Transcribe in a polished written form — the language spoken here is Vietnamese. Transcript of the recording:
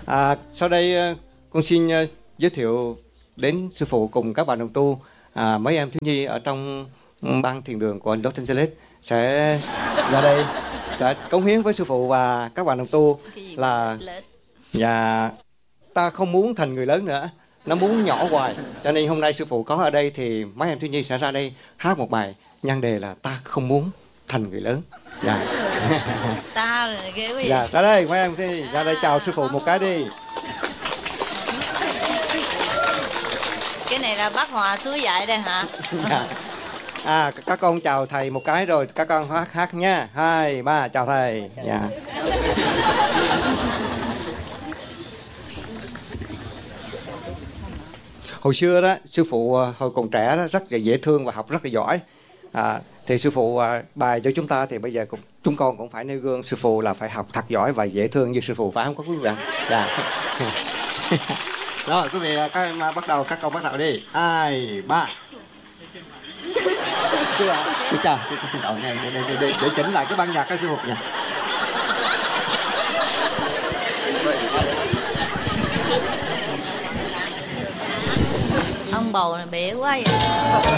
Sau đây con xin giới thiệu đến sư phụ cùng các bạn đồng tu, mấy em thiếu nhi ở trong ban thiền đường của Los Angeles sẽ ra đây sẽ cống hiến với sư phụ và các bạn đồng tu là ta không muốn thành người lớn nữa, nó muốn nhỏ hoài, cho nên hôm nay sư phụ có ở đây thì mấy em thiếu nhi sẽ ra đây hát một bài nhan đề là ta không muốn thành người lớn. Ta rồi ghê quá vậy. Ra đây mấy em đi, ra đây chào sư phụ một cái đi. Cái này là bác Hòa suối dạy đây hả? Các con chào thầy một cái rồi các con hát nha. 2, 3 chào thầy. Hồi xưa đó sư phụ hồi còn trẻ đó rất là dễ thương và học rất là giỏi. Thì sư phụ bài cho chúng ta thì bây giờ chúng con cũng phải nêu gương sư phụ là phải học thật giỏi và dễ thương như sư phụ, phải không có quý vị ạ? Rồi quý vị các em bắt đầu, các con bắt đầu đi. 2, 3. Xin lỗi này để chỉnh lại cái ban nhạc các sư phụ nha. Ông bầu này bể quá vậy.